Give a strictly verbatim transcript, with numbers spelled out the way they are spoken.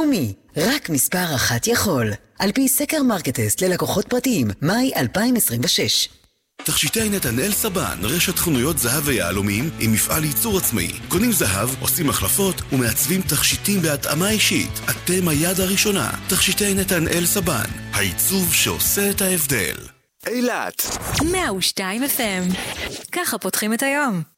יהלומי, רק מספר אחת יכול. על פי סקר מרקטסט ללקוחות פרטיים, מאי אלפיים עשרים ושש. תכשיטי נתנאל סבן, רשת חנויות זהב ויהלומים עם מפעל ייצור עצמאי. קונים זהב, עושים החלפות ומעצבים תכשיטים בהתאמה אישית. אתם היד הראשונה. תכשיטי נתנאל סבן, העיצוב שעושה את ההבדל. אילת מאה ושתיים אף אם. ככה פותחים את היום.